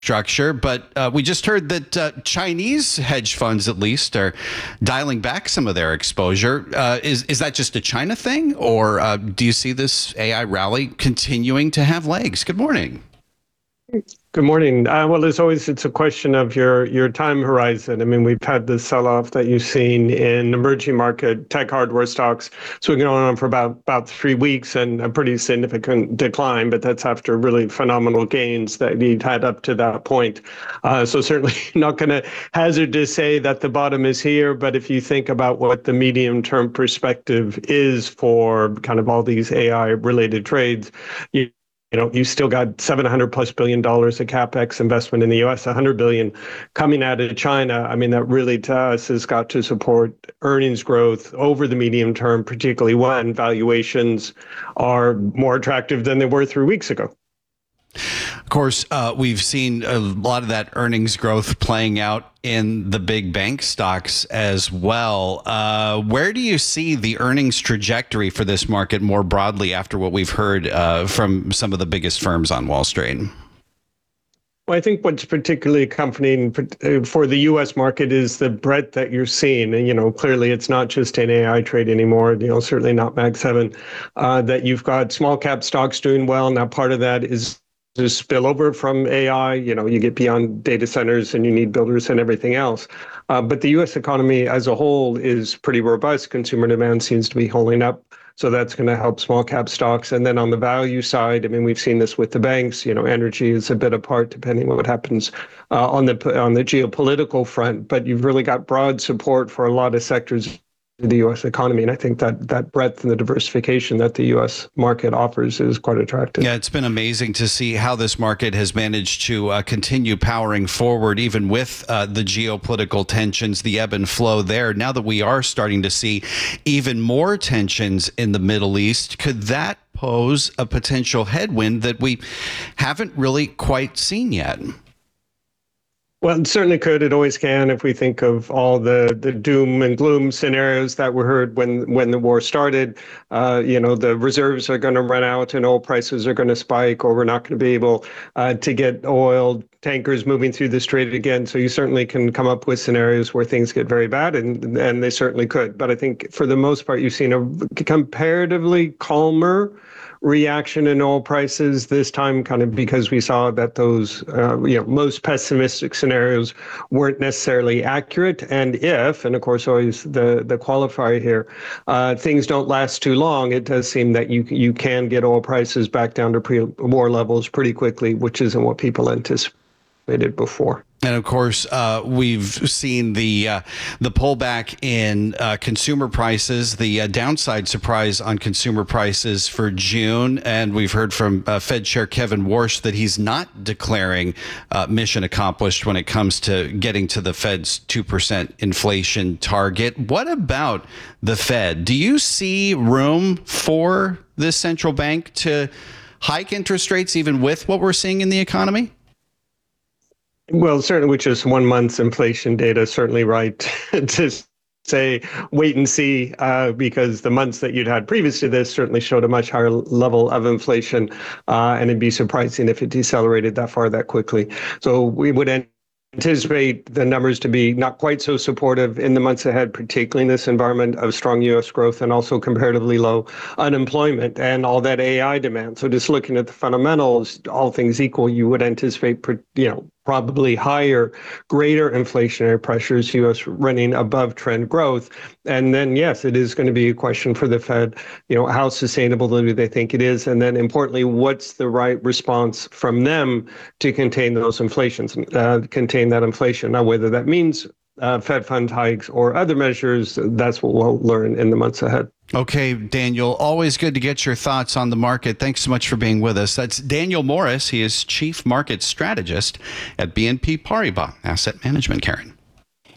structure, but we just heard that Chinese hedge funds, at least, are dialing back some of their exposure. Is that just a China thing, or do you see this AI rally continuing to have legs? Good morning. Good morning. Well, as always, it's a question of your time horizon. I mean, we've had the sell-off that you've seen in emerging market tech hardware stocks. So we're going on for about 3 weeks and a pretty significant decline, but that's after really phenomenal gains that you'd had up to that point. So certainly not going to hazard to say that the bottom is here, but if you think about what the medium-term perspective is for kind of all these AI-related trades, you still got $700+ billion of capex investment in the U.S., $100 billion coming out of China. I mean, that really to us has got to support earnings growth over the medium term, particularly when valuations are more attractive than they were 3 weeks ago. Of course, we've seen a lot of that earnings growth playing out in the big bank stocks as well. Where do you see the earnings trajectory for this market more broadly after what we've heard from some of the biggest firms on Wall Street? Well, I think what's particularly comforting for the U.S. market is the breadth that you're seeing. And, clearly it's not just an AI trade anymore, certainly not Mag 7, that you've got small cap stocks doing well. Now, part of that is the spillover from AI. You get beyond data centers and you need builders and everything else. But the U.S. economy as a whole is pretty robust. Consumer demand seems to be holding up. So that's going to help small cap stocks. And then on the value side, I mean, we've seen this with the banks. Energy is a bit apart depending on what happens on the geopolitical front. But you've really got broad support for a lot of sectors of the U.S. economy. And I think that breadth and the diversification that the U.S. market offers is quite attractive. Yeah, it's been amazing to see how this market has managed to continue powering forward, even with the geopolitical tensions, the ebb and flow there. Now that we are starting to see even more tensions in the Middle East, could that pose a potential headwind that we haven't really quite seen yet? Well, it certainly could. It always can. If we think of all the doom and gloom scenarios that were heard when the war started, the reserves are going to run out and oil prices are going to spike, or we're not going to be able to get oil tankers moving through the strait again. So you certainly can come up with scenarios where things get very bad, and they certainly could. But I think for the most part, you've seen a comparatively calmer reaction in oil prices this time, kind of because we saw that those most pessimistic scenarios weren't necessarily accurate. And of course always the qualifier here, things don't last too long, it does seem that you can get oil prices back down to pre-war levels pretty quickly, which isn't what people anticipated before. And of course, we've seen the pullback in consumer prices, the downside surprise on consumer prices for June. And we've heard from Fed Chair Kevin Warsh that he's not declaring mission accomplished when it comes to getting to the Fed's 2% inflation target. What about the Fed? Do you see room for this central bank to hike interest rates even with what we're seeing in the economy? Well, certainly with just 1 month's inflation data, certainly right to say wait and see, because the months that you'd had previous to this certainly showed a much higher level of inflation, and it'd be surprising if it decelerated that far that quickly. So we would anticipate the numbers to be not quite so supportive in the months ahead, particularly in this environment of strong U.S. growth and also comparatively low unemployment and all that AI demand. So just looking at the fundamentals, all things equal, you would anticipate, probably higher, greater inflationary pressures, U.S. running above trend growth. And then, yes, it is going to be a question for the Fed, how sustainable do they think it is? And then importantly, what's the right response from them to contain those inflations, contain that inflation? Now, whether that means Fed fund hikes or other measures, that's what we'll learn in the months ahead. Okay, Daniel, always good to get your thoughts on the market. Thanks so much for being with us. That's Daniel Morris. He is Chief Market Strategist at BNP Paribas Asset Management, Karen.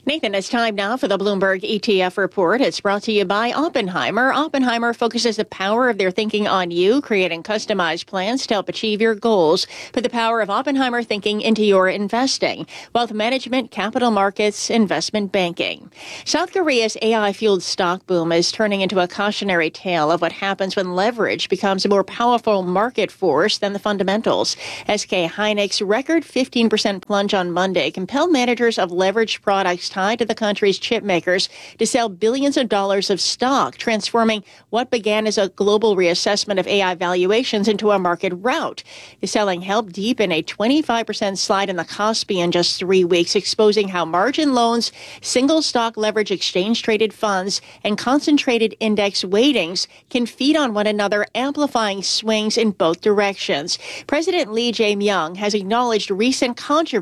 Nathan, it's time now for the Bloomberg ETF report. It's brought to you by Oppenheimer. Oppenheimer focuses the power of their thinking on you, creating customized plans to help achieve your goals. Put the power of Oppenheimer thinking into your investing. Wealth management, capital markets, investment banking. South Korea's AI-fueled stock boom is turning into a cautionary tale of what happens when leverage becomes a more powerful market force than the fundamentals. SK Hynix record 15% plunge on Monday compelled managers of leveraged products tied to the country's chip makers to sell billions of dollars of stock, transforming what began as a global reassessment of AI valuations into a market rout. The selling helped deepen a 25% slide in the Kospi in just 3 weeks, exposing how margin loans, single stock leverage exchange-traded funds, and concentrated index weightings can feed on one another, amplifying swings in both directions. President Lee Jae-myung has acknowledged recent controversy